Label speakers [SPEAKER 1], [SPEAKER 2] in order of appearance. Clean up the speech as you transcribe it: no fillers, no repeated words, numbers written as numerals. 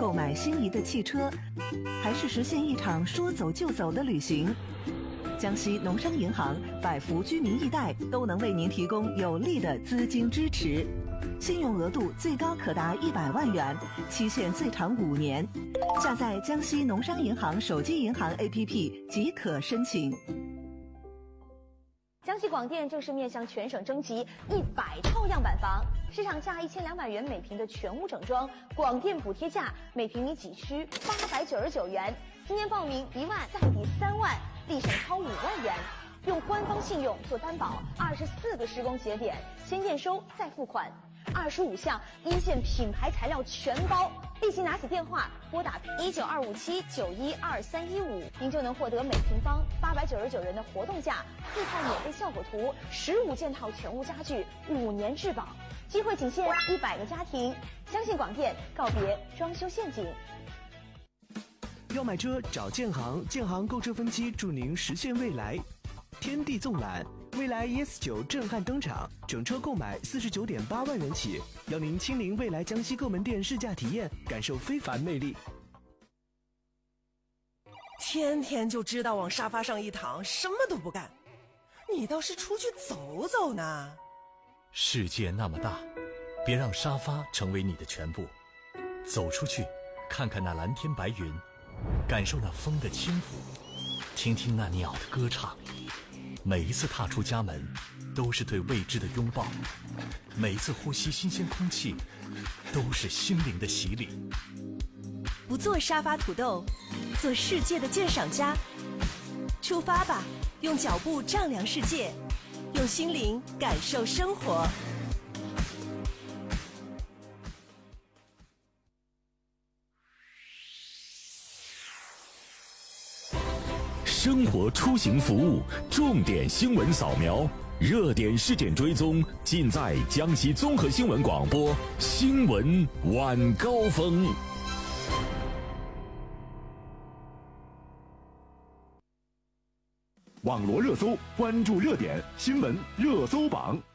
[SPEAKER 1] 购买心仪的汽车，还是实现一场说走就走的旅行？江西农商银行百福居民易贷都能为您提供有力的资金支持，信用额度最高可达100万元，期限最长5年。下载江西农商银行手机银行 APP 即可申请。
[SPEAKER 2] 江西广电正式面向全省征集100套样板房，市场价1200元每平的全屋整装，广电补贴价每平米几区899元。今年报名1万再抵3万，立省超5万元。用官方信用做担保，24个施工节点，先验收再付款，25项一线品牌材料全包。立即拿起电话拨打19257912315，您就能获得每平方899元的活动价，4套免费效果图，15件套全屋家具，5年质保。机会仅限100个家庭，相信广电，告别装修陷阱。
[SPEAKER 3] 要买车找建行，建行购车分期助您实现未来。天地纵览，蔚来 ES9 震撼登场，整车购买49.8万元起，邀您亲临蔚来江西各门店试驾体验，感受非凡魅力。
[SPEAKER 4] 天天就知道往沙发上一躺，什么都不干，你倒是出去走走呢。
[SPEAKER 5] 世界那么大，别让沙发成为你的全部，走出去，看看那蓝天白云，感受那风的轻抚，听听那鸟的歌唱。每一次踏出家门，都是对未知的拥抱；每一次呼吸新鲜空气，都是心灵的洗礼。
[SPEAKER 6] 不做沙发土豆，做世界的鉴赏家。出发吧，用脚步丈量世界，用心灵感受生活。
[SPEAKER 7] 生活出行服务重点新闻扫描，热点事件追踪，尽在江西综合新闻广播新闻晚高峰。
[SPEAKER 8] 网罗热搜，关注热点新闻热搜榜。